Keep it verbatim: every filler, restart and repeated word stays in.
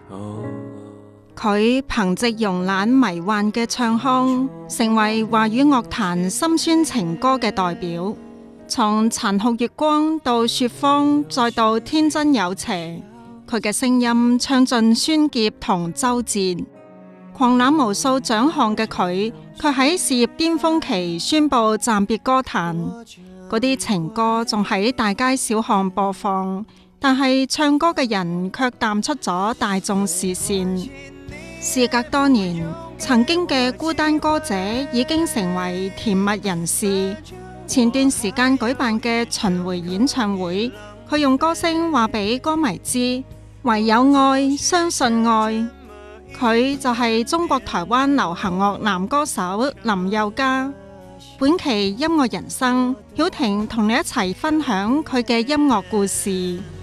佢憑藉慵懶迷幻嘅唱腔，成為華語樂壇心酸情歌嘅代表。從殘酷月光到雪芳，再到天真有邪，佢嘅聲音唱盡酸澀同周折。狂攬無數獎項嘅佢，卻喺事業巔峰期宣布暫別歌壇。嗰啲情歌仲喺大街小巷播放，但係唱歌嘅人卻淡出咗大眾視線。事隔多年，曾經嘅孤單歌者已經成為甜蜜人士。前段時間舉辦嘅巡迴演唱會，佢用歌聲話俾歌迷知，唯有愛，相信愛。佢就係中國台灣流行樂男歌手林宥嘉。本期音樂人生，曉婷同你一齊分享佢嘅音樂故事。